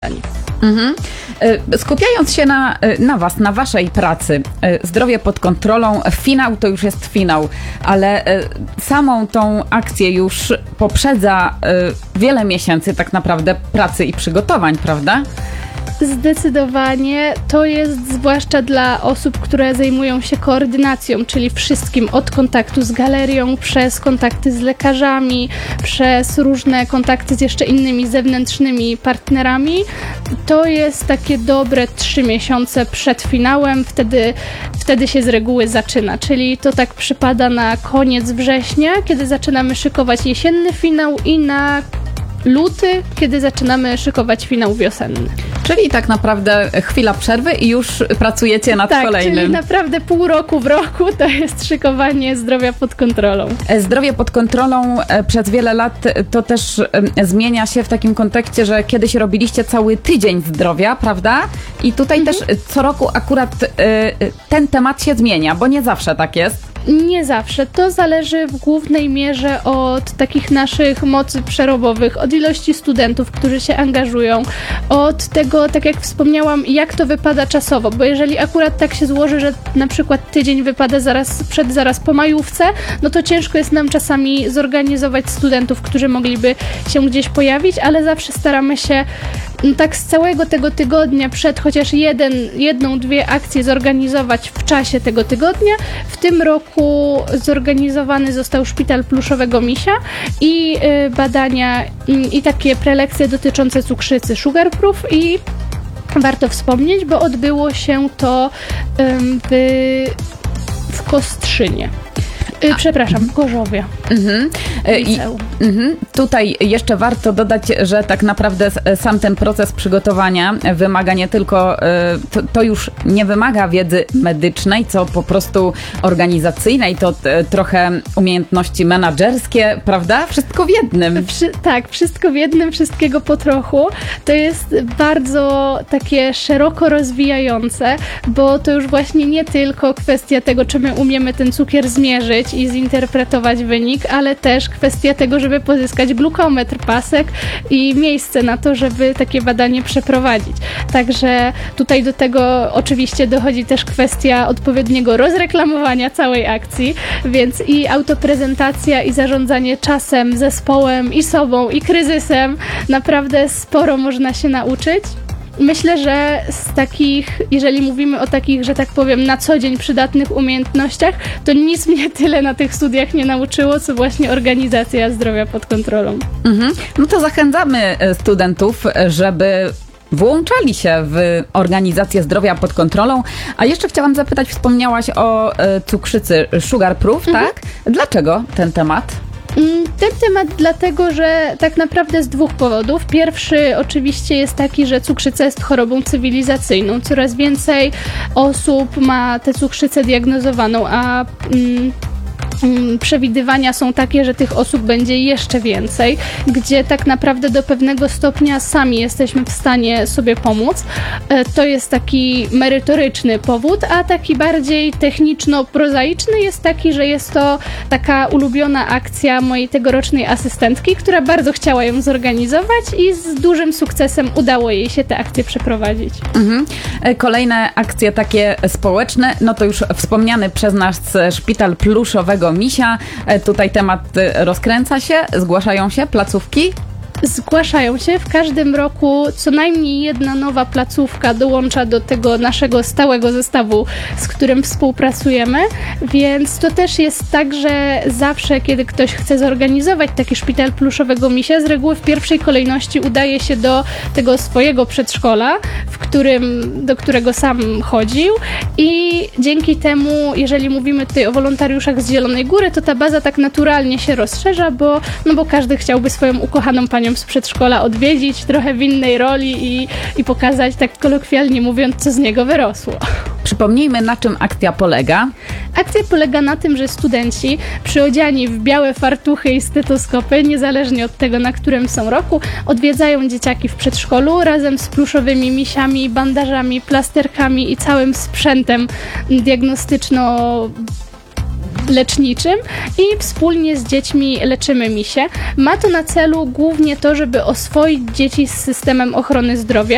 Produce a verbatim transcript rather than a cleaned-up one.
Mhm. Skupiając się na, na Was, na Waszej pracy, zdrowie pod kontrolą, finał to już jest finał, ale samą tą akcję już poprzedza wiele miesięcy tak naprawdę pracy i przygotowań, prawda? Zdecydowanie to jest zwłaszcza dla osób, które zajmują się koordynacją, czyli wszystkim od kontaktu z galerią, przez kontakty z lekarzami, przez różne kontakty z jeszcze innymi zewnętrznymi partnerami. To jest takie dobre trzy miesiące przed finałem, wtedy, wtedy się z reguły zaczyna, czyli to tak przypada na koniec września, kiedy zaczynamy szykować jesienny finał i na luty, kiedy zaczynamy szykować finał wiosenny. Czyli tak naprawdę chwila przerwy i już pracujecie nad tak, kolejnym. Tak, czyli naprawdę pół roku w roku to jest szykowanie zdrowia pod kontrolą. Zdrowie pod kontrolą przez wiele lat to też zmienia się w takim kontekście, że kiedyś robiliście cały tydzień zdrowia, prawda? I tutaj mhm. też co roku akurat ten temat się zmienia, bo nie zawsze tak jest. Nie zawsze. To zależy w głównej mierze od takich naszych mocy przerobowych, od ilości studentów, którzy się angażują, od tego, tak jak wspomniałam, jak to wypada czasowo, bo jeżeli akurat tak się złoży, że na przykład tydzień wypada zaraz przed, zaraz po majówce, no to ciężko jest nam czasami zorganizować studentów, którzy mogliby się gdzieś pojawić, ale zawsze staramy się tak z całego tego tygodnia przed chociaż jeden, jedną, dwie akcje zorganizować w czasie tego tygodnia. W tym roku zorganizowany został Szpital Pluszowego Misia i y, badania i, i takie prelekcje dotyczące cukrzycy Sugar Proof i warto wspomnieć, bo odbyło się to y, w, w Kostrzynie. Yy, przepraszam, w Gorzowie. Mhm. I, mhm. Tutaj jeszcze warto dodać, że tak naprawdę sam ten proces przygotowania wymaga nie tylko, to, to już nie wymaga wiedzy medycznej, co po prostu organizacyjnej, to trochę umiejętności menadżerskie, prawda? Wszystko w jednym. Wszy, tak, wszystko w jednym, wszystkiego po trochu. To jest bardzo takie szeroko rozwijające, bo to już właśnie nie tylko kwestia tego, czy my umiemy ten cukier zmierzyć i zinterpretować wynik, ale też kwestia tego, żeby pozyskać glukometr, pasek i miejsce na to, żeby takie badanie przeprowadzić. Także tutaj do tego oczywiście dochodzi też kwestia odpowiedniego rozreklamowania całej akcji, więc i autoprezentacja, i zarządzanie czasem, zespołem, i sobą, i kryzysem. Naprawdę sporo można się nauczyć. Myślę, że z takich, jeżeli mówimy o takich, że tak powiem, na co dzień przydatnych umiejętnościach, to nic mnie tyle na tych studiach nie nauczyło, co właśnie organizacja zdrowia pod kontrolą. Mhm. No to zachęcamy studentów, żeby włączali się w organizację zdrowia pod kontrolą. A jeszcze chciałam zapytać, wspomniałaś o cukrzycy Sugar Proof, mhm. tak? Dlaczego ten temat? Ten temat dlatego, że tak naprawdę z dwóch powodów. Pierwszy oczywiście jest taki, że cukrzyca jest chorobą cywilizacyjną. Coraz więcej osób ma tę cukrzycę diagnozowaną, a mm, przewidywania są takie, że tych osób będzie jeszcze więcej, gdzie tak naprawdę do pewnego stopnia sami jesteśmy w stanie sobie pomóc. To jest taki merytoryczny powód, a taki bardziej techniczno-prozaiczny jest taki, że jest to taka ulubiona akcja mojej tegorocznej asystentki, która bardzo chciała ją zorganizować i z dużym sukcesem udało jej się tę akcję przeprowadzić. Mhm. Kolejne akcje takie społeczne, no to już wspomniany przez nas Szpital Pluszowego Misia. Tutaj temat rozkręca się, zgłaszają się placówki? Zgłaszają się. W każdym roku co najmniej jedna nowa placówka dołącza do tego naszego stałego zestawu, z którym współpracujemy, więc to też jest tak, że zawsze, kiedy ktoś chce zorganizować taki Szpital Pluszowego Misia, z reguły w pierwszej kolejności udaje się do tego swojego przedszkola, w którym, do którego sam chodził i dzięki temu, jeżeli mówimy tutaj o wolontariuszach z Zielonej Góry, to ta baza tak naturalnie się rozszerza, bo, no bo każdy chciałby swoją ukochaną panią z przedszkola odwiedzić trochę w innej roli i, i pokazać, tak kolokwialnie mówiąc, co z niego wyrosło. Przypomnijmy, na czym akcja polega. Akcja polega na tym, że studenci przyodziani w białe fartuchy i stetoskopy, niezależnie od tego, na którym są roku, odwiedzają dzieciaki w przedszkolu razem z pluszowymi misiami, bandażami, plasterkami i całym sprzętem diagnostyczno leczniczym i wspólnie z dziećmi leczymy misie. Ma to na celu głównie to, żeby oswoić dzieci z systemem ochrony zdrowia,